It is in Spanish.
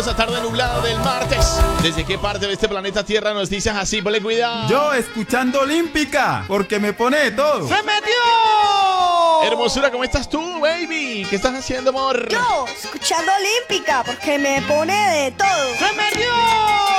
lluviosa tarde nublada del martes. ¿Desde qué parte de este planeta Tierra nos dices así? Ponle cuidado. Yo escuchando Olímpica, porque me pone de todo. ¡Se metió! Hermosura, ¿cómo estás tú, baby? ¿Qué estás haciendo, amor? Yo escuchando Olímpica, porque me pone de todo. ¡Se metió!